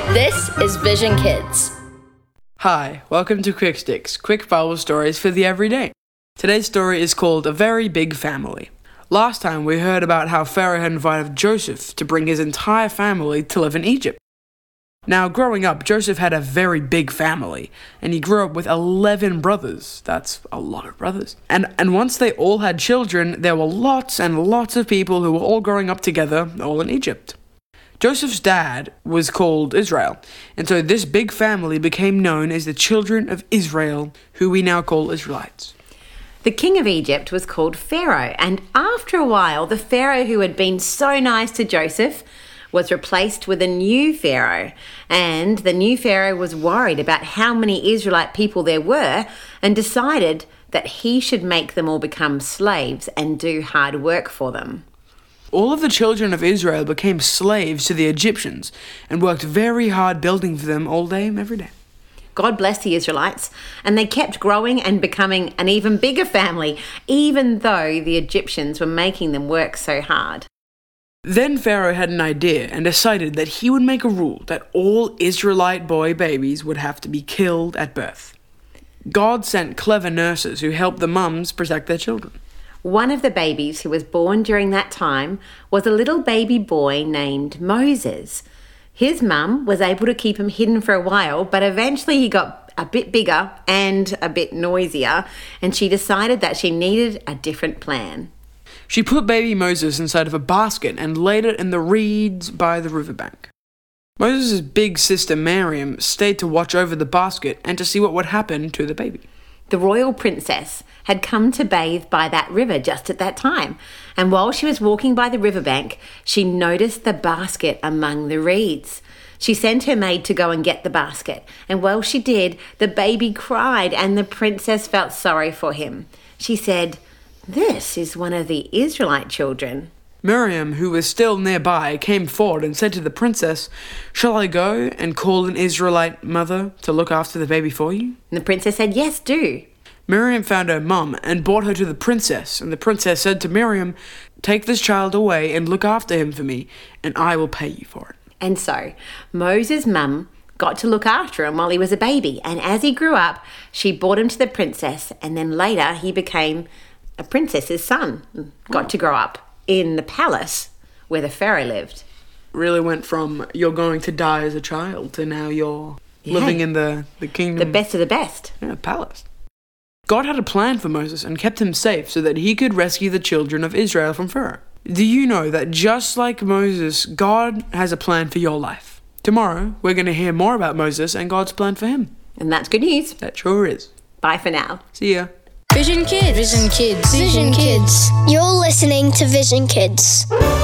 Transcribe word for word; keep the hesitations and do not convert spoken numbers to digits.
This is Vision Kids. Hi, welcome to Quick Sticks, quick Bible stories for the everyday. Today's story is called A Very Big Family. Last time we heard about how Pharaoh had invited Joseph to bring his entire family to live in Egypt. Now, growing up, Joseph had a very big family, and he grew up with eleven brothers. That's a lot of brothers. And and once they all had children, there were lots and lots of people who were all growing up together, all in Egypt. Joseph's dad was called Israel, and so this big family became known as the children of Israel, who we now call Israelites. The king of Egypt was called Pharaoh, and after a while, the Pharaoh who had been so nice to Joseph was replaced with a new Pharaoh. And the new Pharaoh was worried about how many Israelite people there were and decided that he should make them all become slaves and do hard work for them. All of the children of Israel became slaves to the Egyptians and worked very hard building for them all day, every day. God blessed the Israelites, and they kept growing and becoming an even bigger family, even though the Egyptians were making them work so hard. Then Pharaoh had an idea and decided that he would make a rule that all Israelite boy babies would have to be killed at birth. God sent clever nurses who helped the mums protect their children. One of the babies who was born during that time was a little baby boy named Moses. His mum was able to keep him hidden for a while, but eventually he got a bit bigger and a bit noisier, and she decided that she needed a different plan. She put baby Moses inside of a basket and laid it in the reeds by the riverbank. Moses' big sister Miriam stayed to watch over the basket and to see what would happen to the baby. The royal princess had come to bathe by that river just at that time, and while she was walking by the riverbank, she noticed the basket among the reeds. She sent her maid to go and get the basket, and while she did, the baby cried and the princess felt sorry for him. She said, "This is one of the Israelite children." Miriam, who was still nearby, came forward and said to the princess, "Shall I go and call an Israelite mother to look after the baby for you?" And the princess said, "Yes, do." Miriam found her mum and brought her to the princess, and the princess said to Miriam, "Take this child away and look after him for me, and I will pay you for it." And so Moses' mum got to look after him while he was a baby, and as he grew up, she brought him to the princess, and then later he became a princess's son, got to grow up in the palace where the Pharaoh lived. Really went from you're going to die as a child to now you're Yeah. living in the, the kingdom. The best of the best. Yeah, palace. God had a plan for Moses and kept him safe so that he could rescue the children of Israel from Pharaoh. Do you know that just like Moses, God has a plan for your life? Tomorrow, we're going to hear more about Moses and God's plan for him. And that's good news. That sure is. Bye for now. See ya. Vision Kids. Vision Kids. Vision Kids. You're listening to Vision Kids.